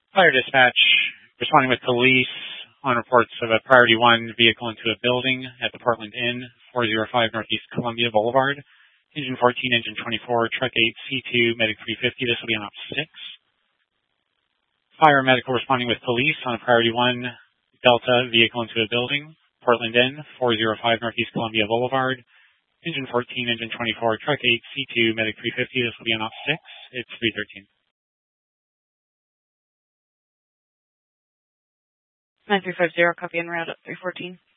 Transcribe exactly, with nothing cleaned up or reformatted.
Fire dispatch, responding with police on reports of a priority one vehicle into a building at the Portland Inn, four oh five Northeast Columbia Boulevard. Engine fourteen, engine twenty-four, truck eight, C two, medic three fifty. This will be on op six. Fire medical responding with police on a priority one Delta vehicle into a building, Portland Inn, four oh five Northeast Columbia Boulevard. Engine fourteen, engine twenty-four, truck eight, C two, medic three fifty. This will be on op six. It's three thirteen. nine three five zero, copy en route up three fourteen.